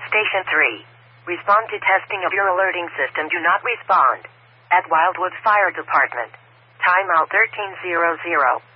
Station 3. Respond to testing of your alerting system. Do not respond. At Wildwood Fire Department. Timeout 1300.